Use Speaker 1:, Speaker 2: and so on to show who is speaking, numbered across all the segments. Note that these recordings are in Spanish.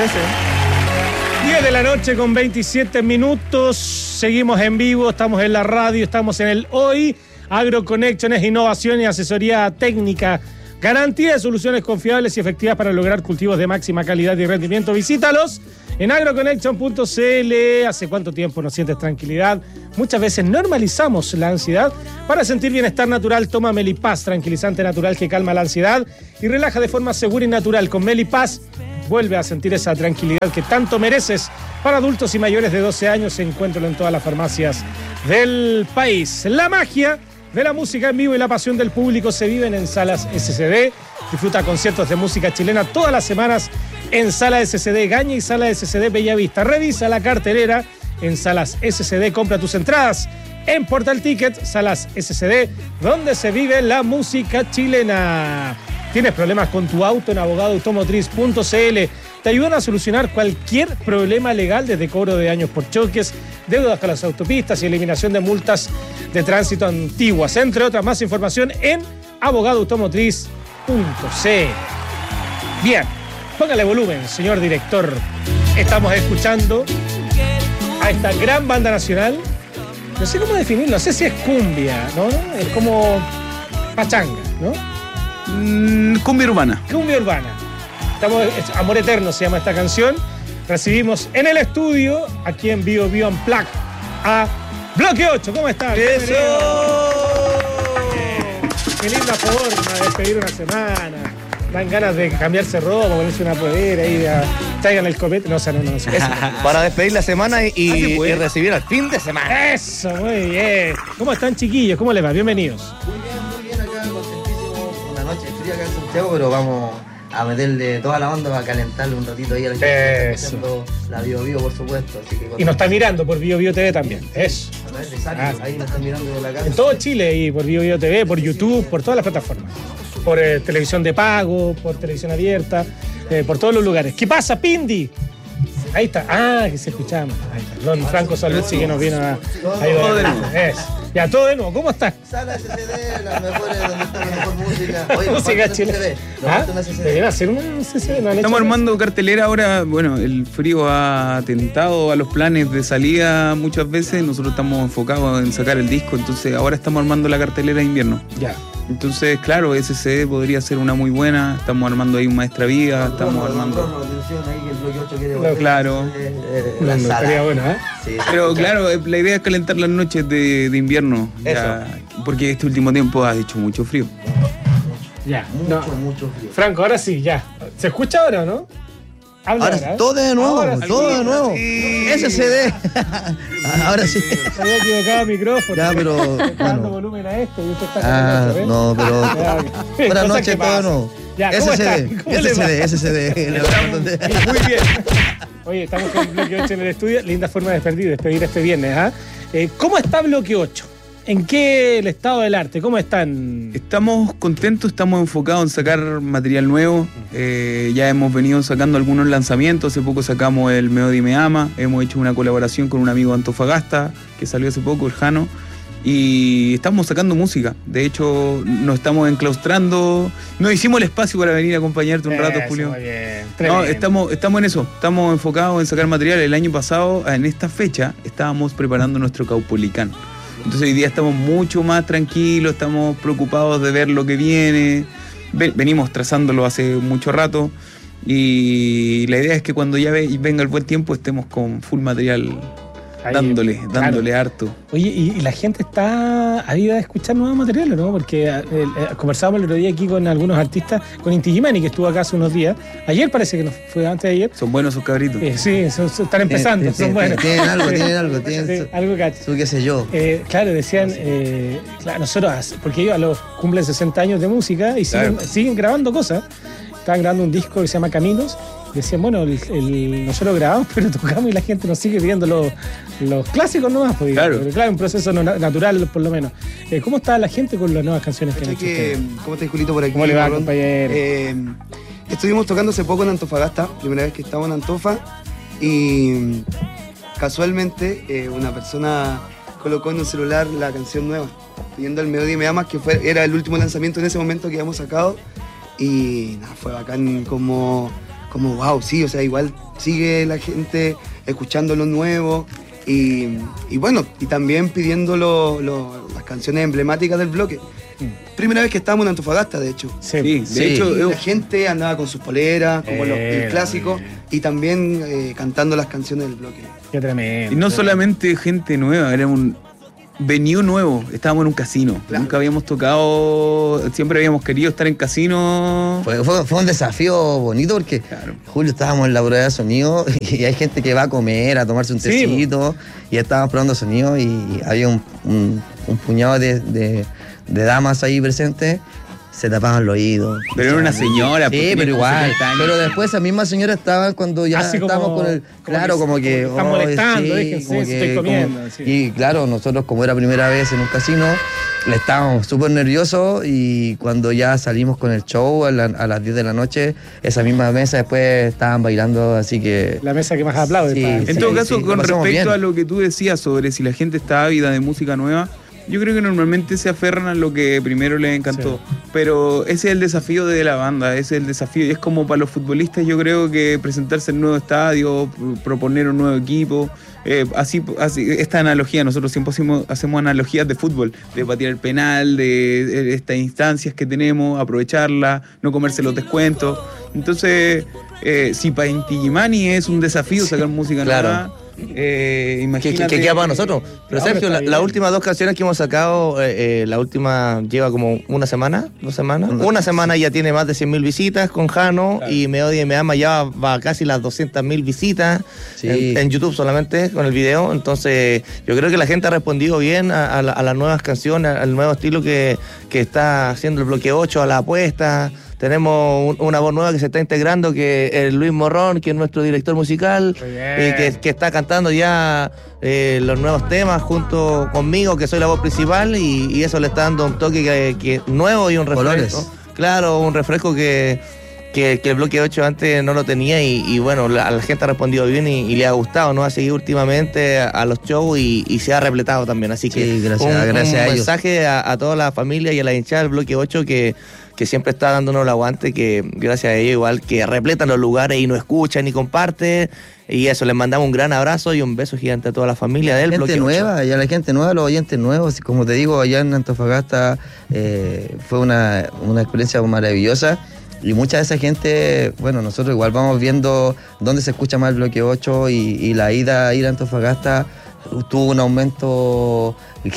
Speaker 1: sí. 10 de la noche con 27 minutos. Seguimos en vivo, estamos en la radio, estamos en el Hoy. AgroConnection es innovación y asesoría técnica. Garantía de soluciones confiables y efectivas para lograr cultivos de máxima calidad y rendimiento. Visítalos en agroconnection.cl. ¿Hace cuánto tiempo no sientes tranquilidad? Muchas veces normalizamos la ansiedad. Para sentir bienestar natural, toma Melipaz, tranquilizante natural que calma la ansiedad y relaja de forma segura y natural. Con Melipaz vuelve a sentir esa tranquilidad que tanto mereces. Para adultos y mayores de 12 años, encuéntralo en todas las farmacias del país. La magia de la música en vivo y la pasión del público se viven en Salas SCD. Disfruta conciertos de música chilena todas las semanas en Sala SCD Gaña y Sala SCD Bellavista. Revisa la cartelera en Salas SCD. Compra tus entradas en Portal Ticket, Salas SCD, donde se vive la música chilena. ¿Tienes problemas con tu auto? En abogadoautomotriz.cl te ayudan a solucionar cualquier problema legal, desde cobro de daños por choques, deudas con las autopistas y eliminación de multas de tránsito antiguas, entre otras. Más información en abogadoautomotriz.cl. Bien, póngale volumen, señor director. Estamos escuchando a esta gran banda nacional. No sé cómo definirlo, no sé si es cumbia, ¿no? Es como pachanga, ¿no?
Speaker 2: Cumbia urbana.
Speaker 1: Cumbia urbana. Amor Eterno se llama esta canción. Recibimos en el estudio, aquí en Bio Unplugged, a Bloque 8. ¿Cómo estás?
Speaker 2: ¡Eso!
Speaker 1: Qué linda forma de despedir una semana. Dan ganas de cambiarse ropa, ponerse una polera y traigan el copete. No.
Speaker 2: Para despedir la semana y recibir al fin de semana.
Speaker 1: Eso, muy bien. ¿Cómo están, chiquillos? ¿Cómo les va? Bienvenidos.
Speaker 3: Muy bien acá, contentísimo. Una noche fría acá en Santiago, pero vamos a meterle toda la onda para calentarle un ratito ahí a la gente que está escuchando la Bio, por supuesto. Así que
Speaker 1: y nos está mirando por Bio TV también. Eso.
Speaker 3: A través de Sati, ahí nos están mirando de la casa.
Speaker 1: En todo Chile, y por Bio TV, por YouTube, por todas las plataformas. Por televisión de pago, por televisión abierta, por todos los lugares. ¿Qué pasa, Pindi? Ahí está. Ah, que se escuchaba. Ahí está. Don Franco Saluzzi, que nos vino a ayudar.
Speaker 2: Todo de nuevo.
Speaker 1: Ya, todo de nuevo. ¿Cómo estás?
Speaker 3: Sala SCD, las mejores, donde está la mejor música. Oye,
Speaker 1: Música chilena. Debería hacer una CCD.
Speaker 2: Estamos armando cartelera ahora. Bueno, el frío ha atentado a los planes de salida muchas veces. Nosotros estamos enfocados en sacar el disco, entonces ahora estamos armando la cartelera de invierno.
Speaker 1: Ya.
Speaker 2: Entonces, claro, SCD podría ser una muy buena. Estamos armando ahí un Maestra Vida. Estamos armando. Claro.
Speaker 1: Estaría bueno, ¿eh?
Speaker 3: Sí,
Speaker 2: Pero claro, la idea es calentar las noches de invierno. Ya, porque este último tiempo ha hecho mucho frío.
Speaker 1: Ya.
Speaker 3: Mucho frío.
Speaker 1: Franco, ahora sí, ya. ¿Se escucha ahora o no? Habla
Speaker 3: Ahora todo de nuevo,
Speaker 1: Ahora sí.
Speaker 3: todo de nuevo.
Speaker 2: Sí.
Speaker 3: SCD. Ahora sí.
Speaker 1: Se había equivocado el micrófono.
Speaker 3: Ya, pero,
Speaker 1: Está dando
Speaker 3: bueno.
Speaker 1: volumen a esto y usted está con esto,
Speaker 3: No, pero
Speaker 1: Ya,
Speaker 3: buenas
Speaker 1: cosas
Speaker 3: noches,
Speaker 1: que
Speaker 3: todo
Speaker 1: pasan.
Speaker 3: nuevo.
Speaker 1: Ya, ¿cómo están? ¿Cómo les va?
Speaker 3: SCD.
Speaker 1: Muy bien. Oye, estamos con Bloque 8 en el estudio. Linda forma de despedir este viernes, ¿ah? ¿Cómo está Bloque 8? ¿En qué el estado del arte? ¿Cómo están?
Speaker 2: Estamos contentos, estamos enfocados en sacar material nuevo. Ya hemos venido sacando algunos lanzamientos. Hace poco sacamos el Me Odia y Me Ama. Hemos hecho una colaboración con un amigo de Antofagasta que salió hace poco, el Jano. Y estamos sacando música. De hecho, nos estamos enclaustrando. Nos hicimos el espacio para venir a acompañarte un rato, Julio.
Speaker 1: Muy bien.
Speaker 2: No, estamos en eso. Estamos enfocados en sacar material. El año pasado, en esta fecha, estábamos preparando nuestro Caupolicán. Entonces hoy día estamos mucho más tranquilos, estamos preocupados de ver lo que viene. Venimos trazándolo hace mucho rato. Y la idea es que cuando ya venga el buen tiempo estemos con full material.
Speaker 1: Ahí,
Speaker 2: dándole harto.
Speaker 1: Oye, y la gente está ávida de escuchar nuevos materiales, ¿no? Porque conversábamos el otro día aquí con algunos artistas, con Inti Gimani, que estuvo acá hace unos días. Ayer parece que no fue, antes de ayer.
Speaker 2: Son buenos esos cabritos.
Speaker 1: Sí, están empezando, son buenos.
Speaker 3: Tienen algo,
Speaker 1: Sí, algo cacho.
Speaker 3: Su qué sé yo.
Speaker 1: Claro, decían, nosotros, porque ellos a los cumplen 60 años de música y siguen grabando cosas. Estaban grabando un disco que se llama Caminos. Decían, bueno, nosotros grabamos, pero tocamos y la gente nos sigue pidiendo los clásicos nomás. Pues,
Speaker 2: claro.
Speaker 1: Pero claro, un proceso natural, por lo menos. ¿Cómo está la gente con las nuevas canciones que han hecho ustedes?
Speaker 4: ¿Cómo estás, Julito, por aquí?
Speaker 1: ¿Cómo le va, compañero?
Speaker 4: Estuvimos tocando hace poco en Antofagasta, primera vez que estamos en Antofa, y casualmente una persona colocó en un celular la canción nueva, pidiendo el Me Odia y Me Amas, que era el último lanzamiento en ese momento que habíamos sacado, y nada, fue bacán como como wow, sí, o sea, igual sigue la gente escuchando lo nuevo y bueno, y también pidiendo las canciones emblemáticas del bloque. Primera vez que estábamos en Antofagasta, de hecho.
Speaker 1: Sí.
Speaker 2: De hecho,
Speaker 4: La gente andaba con sus poleras, como el clásico, y también cantando las canciones del bloque.
Speaker 1: Qué tremendo.
Speaker 2: Y no solamente gente nueva, era un venue nuevo, estábamos en un casino.
Speaker 4: Claro.
Speaker 2: Nunca habíamos tocado, siempre habíamos querido estar en casino.
Speaker 3: Fue un desafío bonito porque,
Speaker 2: Claro.
Speaker 3: Julio, estábamos en la prueba de sonido y hay gente que va a comer, a tomarse un
Speaker 1: Sí,
Speaker 3: tecito, y estábamos probando sonido y había un puñado de damas ahí presentes, se tapaban los oídos.
Speaker 2: Pero era una señora. pues,
Speaker 3: Sí,
Speaker 2: tenía
Speaker 3: pero igual.
Speaker 2: 70 años.
Speaker 3: Pero después esa misma señora estaba cuando ya
Speaker 1: Así como-
Speaker 3: estábamos con el... Claro, como que...
Speaker 1: están molestando, déjense, estoy comiendo, sí.
Speaker 3: Y claro, nosotros como era primera vez en un casino, le estábamos súper nerviosos y cuando ya salimos con el show a las 10 de la noche, esa misma mesa después estaban bailando, así que...
Speaker 1: La mesa que más aplaude.
Speaker 3: Sí,
Speaker 1: pa.
Speaker 2: En todo caso,
Speaker 3: sí,
Speaker 2: con
Speaker 3: lo pasamos
Speaker 2: respecto
Speaker 3: bien.
Speaker 2: a lo que tú decías sobre si la gente está ávida de música nueva, yo creo que normalmente se aferran a lo que primero les encantó.
Speaker 1: Sí.
Speaker 2: Pero ese es el desafío de la banda, ese es el desafío. Y es como para los futbolistas, yo creo que presentarse en un nuevo estadio, proponer un nuevo equipo. Así, esta analogía, nosotros siempre hacemos analogías de fútbol, de patear el penal, de estas instancias que tenemos, aprovecharlas, no comerse los descuentos. Entonces, si para Inti Illimani es un desafío sacar música
Speaker 5: Claro.
Speaker 2: nueva, imagínate.
Speaker 5: Que queda para nosotros. Pero
Speaker 1: No,
Speaker 5: Sergio,
Speaker 1: pero está
Speaker 5: las
Speaker 1: bien.
Speaker 5: últimas 2 canciones que hemos sacado, la última lleva como una semana, 2 semanas. Una semana ya tiene más de 100.000 visitas con Jano,
Speaker 1: Claro.
Speaker 5: y Me Odia y Me Ama ya va a casi las 200.000 visitas
Speaker 3: Sí.
Speaker 5: en YouTube solamente con el video. Entonces yo creo que la gente ha respondido bien a las nuevas canciones, al nuevo estilo que está haciendo el Bloque 8, a la apuesta. Tenemos una voz nueva que se está integrando, que es Luis Morrón, que es nuestro director musical,
Speaker 1: Muy bien.
Speaker 5: que está cantando ya los nuevos temas junto conmigo, que soy la voz principal, y eso le está dando un toque que nuevo y un refresco.
Speaker 3: Colores.
Speaker 5: Claro, un refresco que el Bloque 8 antes no lo tenía, y bueno, la gente ha respondido bien y le ha gustado, ¿no? Ha seguido últimamente a los shows y se ha repletado también. Así que
Speaker 3: Sí, gracias
Speaker 5: un
Speaker 3: a ellos.
Speaker 5: mensaje a toda la familia y a la hinchada del Bloque 8 que siempre está dándonos el aguante, que gracias a ellos igual que repletan los lugares y nos escuchan y comparten. Y eso, les mandamos un gran abrazo y un beso gigante a toda la familia del Bloque
Speaker 3: Gente
Speaker 5: 8.
Speaker 3: nueva, y a la gente nueva, los oyentes nuevos, como te digo, allá en Antofagasta fue una experiencia maravillosa. Y mucha de esa gente, bueno, nosotros igual vamos viendo dónde se escucha más el Bloque 8 y la ir a Antofagasta tuvo un aumento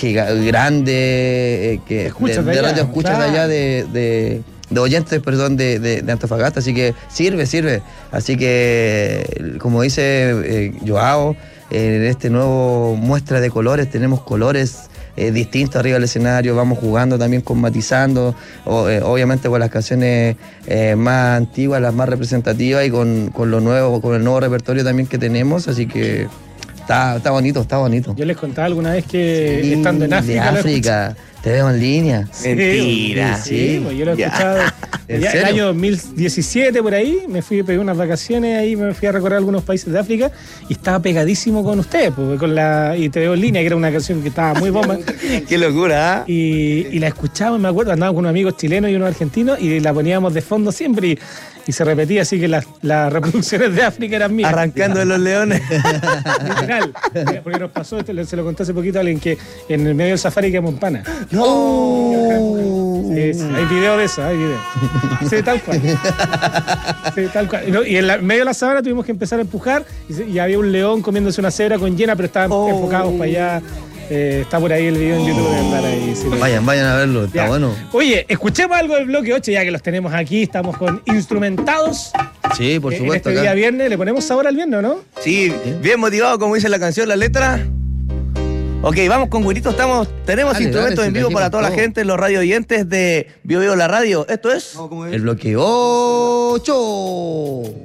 Speaker 3: grande que
Speaker 1: Escuchas de
Speaker 3: de
Speaker 1: allá,
Speaker 3: radio escuchas
Speaker 1: claro.
Speaker 3: de allá de oyentes, perdón, de Antofagasta, así que sirve. Así que, como dice Joao, en este nuevo muestra de colores, tenemos colores distintos arriba del escenario, vamos jugando también con matizando, obviamente con las canciones más antiguas, las más representativas, y con lo nuevo, con el nuevo repertorio también que tenemos, así que está bonito.
Speaker 1: Yo les contaba alguna vez que
Speaker 3: Sí,
Speaker 1: estando en África.
Speaker 3: de
Speaker 1: lo
Speaker 3: África, te veo en línea.
Speaker 1: Sí,
Speaker 5: Mentira.
Speaker 1: Sí, pues yo lo he
Speaker 5: Ya.
Speaker 1: escuchado.
Speaker 3: ¿En
Speaker 1: Ya el
Speaker 3: serio?
Speaker 1: año 2017 por ahí, me fui a pedir unas vacaciones ahí, me fui a recorrer algunos países de África y estaba pegadísimo con ustedes, pues, y te veo en línea, que era una canción que estaba muy bomba.
Speaker 5: Qué locura, ¿ah?
Speaker 1: Y la escuchábamos, me acuerdo, andábamos con unos amigos chilenos y unos argentinos y la poníamos de fondo siempre y se repetía, así que las reproducciones de África eran mías.
Speaker 5: Arrancando de los leones.
Speaker 1: Literal. Porque nos pasó, se lo conté hace poquito a alguien, que en el medio del safari quedamos en pana. Sí, hay video de eso, hay video. Sí, tal cual. Sí, tal cual. Y en medio de la sabana tuvimos que empezar a empujar y había un león comiéndose una cebra con llena, pero estaban enfocados para allá. Está por ahí el video en YouTube de andar ahí. Sí,
Speaker 3: Vayan a verlo, está
Speaker 1: ya.
Speaker 3: bueno.
Speaker 1: Oye, escuchemos algo del Bloque 8, ya que los tenemos aquí, estamos con instrumentados.
Speaker 3: Sí, por supuesto.
Speaker 1: En este
Speaker 3: acá.
Speaker 1: día viernes, ¿le ponemos sabor al viernes o no?
Speaker 5: Sí, bien motivado, como dice la canción, la letra. Ok, vamos con güiritos, tenemos
Speaker 3: Dale,
Speaker 5: instrumentos
Speaker 3: dale,
Speaker 5: en
Speaker 3: si
Speaker 5: vivo
Speaker 3: trajimos
Speaker 5: para toda la
Speaker 3: todo.
Speaker 5: gente, los radio oyentes de Bio Bio la Radio. Esto es...
Speaker 4: No, ¿cómo es?
Speaker 3: El Bloque 8.